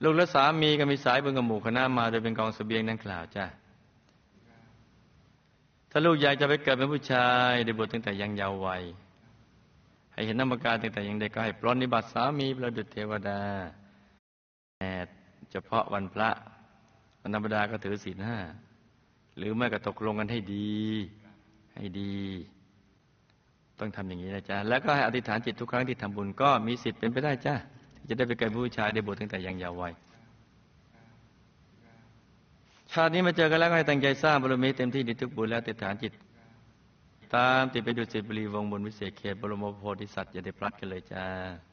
ลูกและสามีก็มีสายบุญกับหมู่คณะมาโดยเป็นกองเสบียงดังกล่าวจ้ะถ้าลูกอยากจะไปเกิดเป็นผู้ชายได้บวชตั้งแต่ยังเยาว์วัยให้เห็นน้ำประกาศตั้งแต่ยังเด็กก็ให้ปรนนิบัติสามีประดุจเทวดาเฉพาะวันพระวันธรรมดาก็ถือศีล 5หรือไม่ก็ตกลงกันให้ดีต้องทำอย่างนี้นะจ๊ะแล้วก็ให้อธิษฐานจิตทุกครั้งที่ทำบุญก็มีสิทธิ์เป็นไปได้จ้ะที่จะได้ไปเกิดเป็นผู้ชายได้บวชตั้งแต่ยังเยาว์วัยชาตินี้มาเจอกันแล้วก็ให้ตั้งใจสร้างบารมีเต็มที่ในทุกบุญและอธิษฐานจิตตามติดไปดุสิตบุรีวงศ์บนวิเศษเขตบรมโพธิสัตว์อย่าได้พลัดกันเลยจ้า